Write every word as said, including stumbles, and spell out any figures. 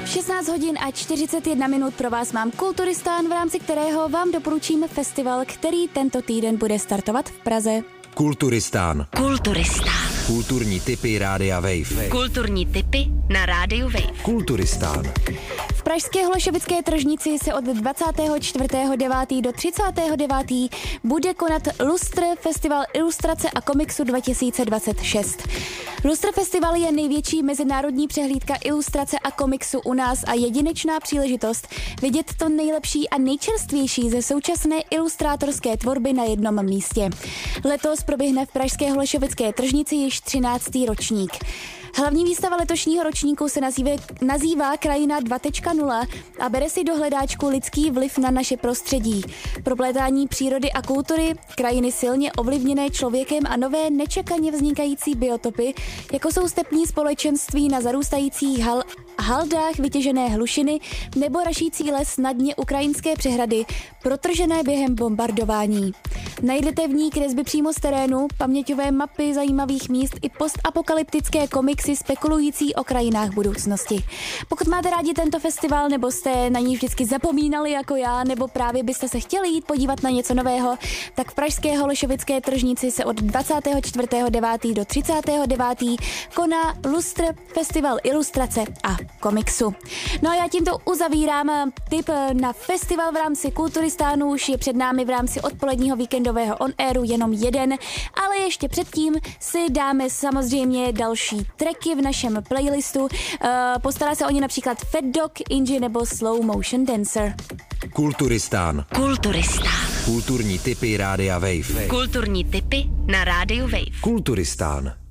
šestnáct hodin a čtyřicet jedna minut pro vás mám Kulturistán, v rámci kterého vám doporučím festival, který tento týden bude startovat v Praze. Kulturistán. Kulturistán. Kulturní tipy Rádia Wave. Kulturní tipy na Rádiu Wave. Kulturistán. V pražské Holešovické tržnici se od dvacátého čtvrtého devátého do třicátého devátého bude konat Lustr, festival ilustrace a komiksu dva tisíce dvacet šest. Lustr festival je největší mezinárodní přehlídka ilustrace a komiksu u nás a jedinečná příležitost vidět to nejlepší a nejčerstvější ze současné ilustrátorské tvorby na jednom místě. Letos proběhne v pražské Holešovické tržnici již třináctý ročník. Hlavní výstava letošního ročníku se nazývá, nazývá Krajina dva tečka nula a bere si do hledáčku lidský vliv na naše prostředí. Proplétání přírody a kultury, krajiny silně ovlivněné člověkem a nové nečekaně vznikající biotopy, jako jsou stepní společenství na zarůstajících hal, haldách vytěžené hlušiny nebo rašící les na dně ukrajinské přehrady, protržené během bombardování. Najdete v ní kresby přímo z terénu, paměťové mapy zajímavých míst i postapokalyptické komiksy spekulující o krajinách budoucnosti. Pokud máte rádi tento festival, nebo jste na ní vždycky zapomínali jako já, nebo právě byste se chtěli jít podívat na něco nového, tak v pražské Holešovické tržnici se od dvacátého čtvrtého devátého do třicátého devátého koná Lustr, festival ilustrace a komiksu. No a já tímto uzavírám tip na festival v rámci Kulturistánu, už je před námi v rámci odpoledního víkendového on-airu jenom jeden, ale ještě předtím si dáme samozřejmě další tracky v našem playlistu. Uh, postará se o ně například Fat Dog, Inji nebo Slow Motion Dancer. Kulturistán. Kulturistán. Kulturní tipy Rádia Wave. Kulturní tipy na Rádiu Wave. Kulturistán.